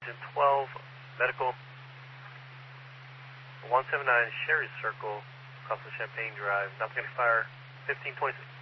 12, medical, 179 Sherry Circle, across the Champagne Drive, Napa County Fire, 1526.